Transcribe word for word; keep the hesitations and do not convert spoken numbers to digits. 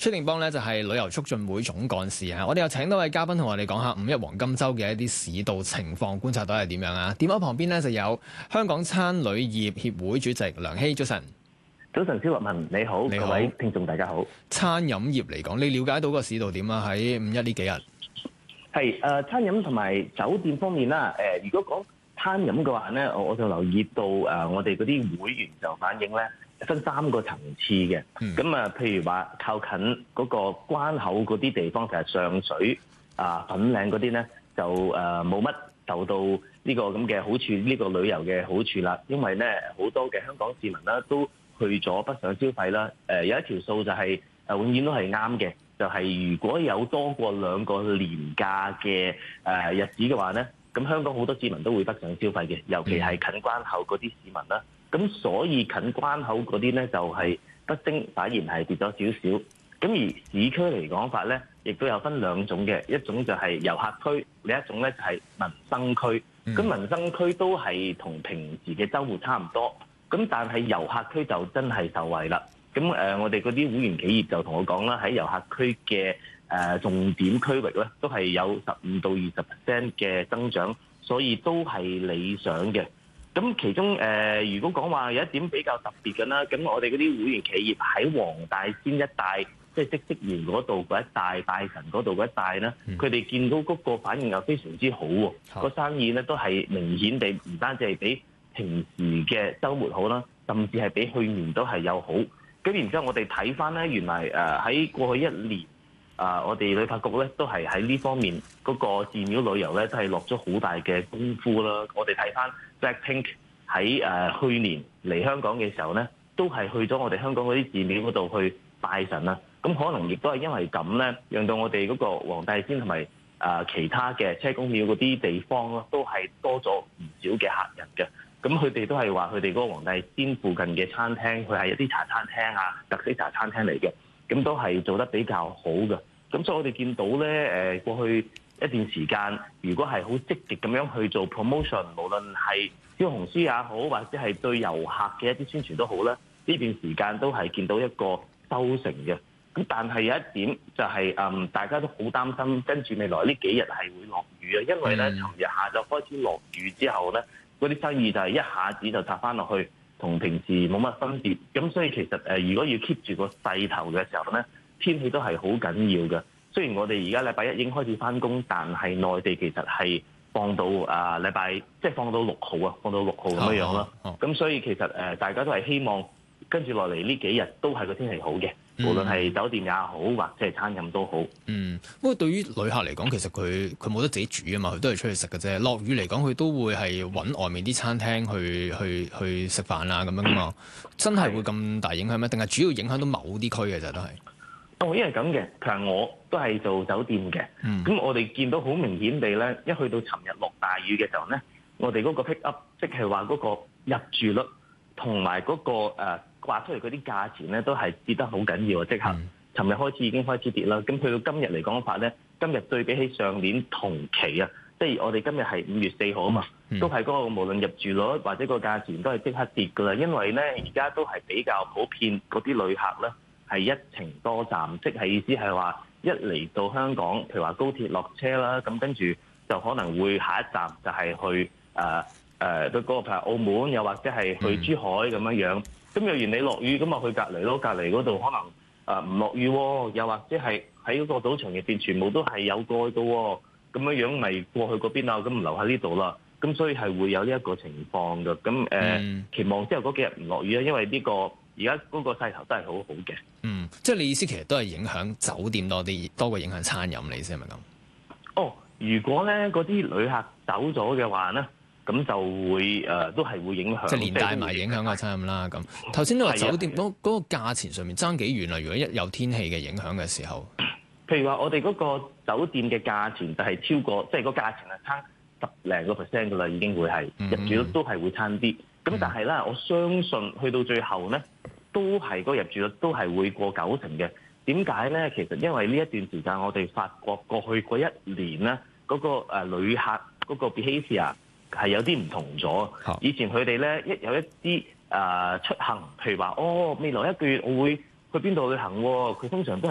崔定邦咧就係旅遊促進會總幹事啊！我哋又請多位嘉賓同我哋講下五一黃金週嘅一啲市道情況，觀察到係點樣啊？電話旁邊咧就有香港餐旅業協會主席梁熙，早晨。 早晨，蕭樂文你好， 你好， 各位聽眾大家好。 餐飲業嚟講，你了解到個市道點啊？喺五一呢幾日係誒、呃、餐飲同埋酒店方面啦。誒、呃，如果講餐飲嘅話咧，我我就留意到誒、呃，我哋嗰啲會員就反映咧，分三個層次嘅。咁啊、嗯，譬如話靠近嗰個關口嗰啲地方，就係上水啊、粉嶺嗰啲咧，就誒冇乜受到呢個咁嘅好處，呢、呢個旅遊嘅好處啦。因為咧好多嘅香港市民啦都去咗北上消費啦。誒、呃、有一條數就係、是、誒、呃、永遠都係啱嘅，就係、是、如果有多過兩個年假嘅誒、呃、日子嘅話咧，咁香港好多市民都會北上消費嘅，尤其係近關口嗰啲市民啦。咁所以近關口嗰啲咧就係不升，反而係跌咗少少。咁而市區嚟講法咧，亦都有分兩種嘅，一種就係遊客區，另一種咧就係民生區。咁民生區都係同平時嘅週末差唔多。咁但係遊客區就真係受惠啦。咁誒，我哋嗰啲會員企業就同我講啦，喺遊客區嘅誒重點區域咧，都係有十五到二十 percent 嘅增長，所以都係理想嘅。咁其中誒、呃，如果講話有一點比較特別嘅啦，咁我哋嗰啲會員企業喺黃大仙一帶，即係嗇色園嗰度嗰一帶、大神嗰度嗰一帶咧，佢哋、嗯、見到嗰個反應又非常之好喎，個、嗯、生意咧都係明顯地唔單止係比平時嘅週末好啦，甚至係比去年都係有好。咁然之後我哋睇翻咧，原來誒喺過去一年啊、呃，我哋旅發局咧都係喺呢方面嗰個寺廟旅遊咧都係落咗好大嘅功夫啦。我哋睇翻 Blackpink 喺誒去年嚟香港嘅時候咧，都係去咗我哋香港嗰啲寺廟嗰度去拜神啦。咁可能亦都係因為咁咧，讓到我哋嗰個黃大仙同埋誒其他嘅車公廟嗰啲地方咯，都係多咗唔少嘅客人嘅。咁佢哋都係話佢哋嗰個黃大仙附近嘅餐廳，佢係一啲茶餐廳啊、特色茶餐廳嚟嘅，咁都係做得比較好嘅。咁所以我哋見到咧，誒過去一段時間，如果係好積極咁樣去做 promotion， 無論係小紅書也好，或者係對遊客嘅一啲宣傳都好咧，呢段時間都係見到一個收成嘅。咁但係有一點就係、是，嗯，大家都好擔心，跟住未來呢幾日係會落雨啊，因為咧，尋日下晝開始落雨之後咧，嗰啲生意就係一下子就插翻落去，同平時冇乜分別。咁所以其實誒，如果要 keep 住個勢頭嘅時候咧，天氣都係好緊要嘅。雖然我哋而家禮拜一已經開始翻工，但係內地其實係放到啊禮拜，即係放到六號啊，放到六號咁樣樣啦。咁、oh, oh, oh. 所以其實誒，大家都係希望跟住落嚟呢幾日都係個天氣好嘅。無論係酒店也好，或者係餐飲都好。嗯， 不過對於旅客嚟講，其實佢佢冇得自己煮啊嘛，佢都係出去食嘅啫。落雨嚟講，佢都會係揾外面啲餐廳去去去食飯啊咁樣噶嘛。真係會咁大影響咩？定係主要影響到某啲區嘅啫？都係。 哦，因為咁嘅，其實我都係做酒店嘅。咁、嗯、我哋見到好明顯地咧，一去到尋日落大雨嘅時候咧，我哋嗰個 pick up，即係話嗰個入住率同埋嗰個誒。呃掛出嚟嗰啲價錢咧，都係跌得好緊要啊！即刻，尋日開始已經開始跌啦。咁去到今日嚟講法咧，今日對比起上年同期啊，即係我哋今日係五月四號啊嘛，都係嗰個無論入住率或者個價錢都係即刻跌噶啦。因為咧而家都係比較普遍，嗰啲旅客咧係一程多站，即係意思係話一嚟到香港，譬如話高鐵落車啦，咁跟住就可能會下一站就係去誒誒嗰個譬如澳門，又或者係去珠海咁樣樣。咁若然你落雨，咁啊去隔離咯，隔離嗰度可能誒唔落雨喎，又或者係喺嗰個賭場入邊全部都係有蓋嘅喎，咁樣樣咪過去嗰邊啊，咁唔留喺呢度啦。咁所以係會有呢一個情況嘅。咁誒、呃嗯、期望之後嗰幾日唔落雨啦，因為呢個而家嗰個勢頭都係好好嘅。嗯， 即係你意思其實都係影響酒店多啲，多過影響餐飲，你意思係咪咁？ 哦，如果咧嗰啲旅客走咗嘅話咧，咁就會誒、呃，都係會影響， 即係連帶埋影響個餐飲啦。咁頭先你話酒店嗰嗰個價錢上面爭幾遠啊？如果一有天氣嘅影響嘅時候， 譬如話我哋嗰個酒店嘅價錢就係超過，即係個價錢係差十零個 percent 噶啦，已經會係入住率都係會差啲。咁、嗯、但係咧，我相信去到最後咧，都係嗰個入住率都係會過九成嘅。點解咧？其實因為呢一段時間我哋發覺過去嗰一年咧，嗰、嗰個誒、呃、旅客嗰個 behaviour 係有啲唔同咗。以前佢哋咧一有一啲誒、呃、出行，譬如話哦未來一個月我會去邊度旅行喎，佢通常都係